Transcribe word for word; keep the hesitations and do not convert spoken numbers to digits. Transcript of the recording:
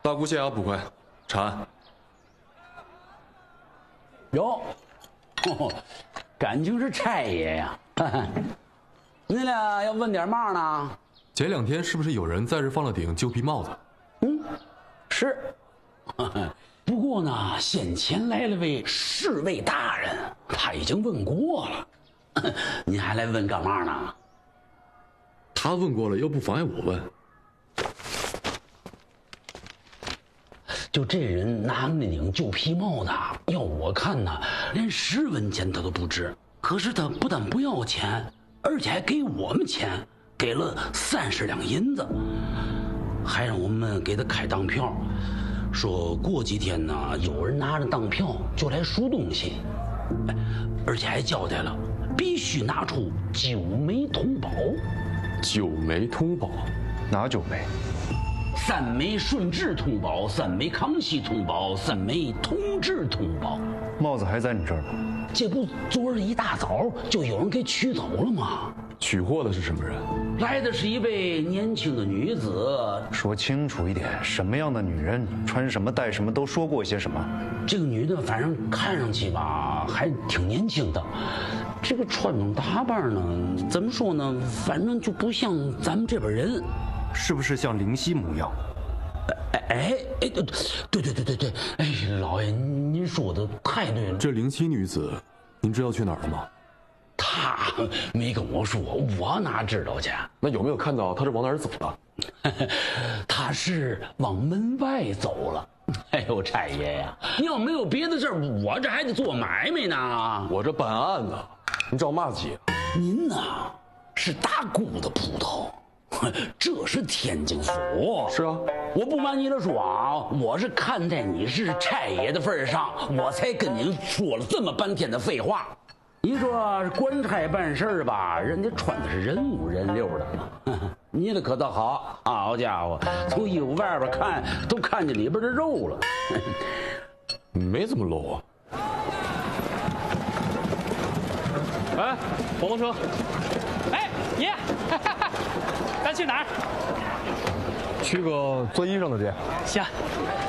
大姑县衙捕快，查案。 哟，哦，感情是差爷呀！你俩要问点嘛呢？ 前两天是不是有人在这放了顶旧皮帽子？ 嗯，是。不过呢，先前来了位侍卫大人，他已经问过了。你还来问干嘛呢？ 他问过了，又不妨碍我问。 就这人拿那顶旧皮帽子，要我看呢，连十文钱他都不值。可是他不但不要钱，而且还给我们钱，给了三十两银子，还让我们给他开当票，说过几天呢，有人拿着当票就来赎东西，而且还交代了，必须拿出九枚通宝。 九枚通宝， 哪九枚？ 三枚顺治通宝，三枚康熙通宝，三枚同治通宝。 帽子还在你这儿吗？ 这不昨儿一大早就有人给取走了吗？ 取货的是什么人？ 来的是一位年轻的女子。 说清楚一点，什么样的女人，穿什么戴什么，都说过些什么？ 这个女的反正看上去吧，还挺年轻的。这个穿装打扮呢，怎么说呢？反正就不像咱们这边人。 是不是像灵犀模样？ 哎哎哎，对对对对对，哎，老爷，您说的太对了。 这灵犀女子，您知道去哪儿了吗？ 他没跟我说，我哪知道去？ 那有没有看到她是往哪儿走了？ 他是往门外走了。哎呦，差爷呀，你要没有别的事儿，我这还得做买卖呢。 我这办案呢，您着嘛急？ 您呐，是大姑的葡萄。这是天津府。 是啊， 我不瞒你了说啊，我是看在你是差爷的份上，我才跟您说了这么半天的废话。你说官差办事吧，人家穿的是人五人六的，你的可倒好，好家伙，从衣服外边看都看见里边的肉了。 没怎么 low 啊。 哎，黄包车。哎，爷。咱去哪儿？ 去个做衣裳的店。 行。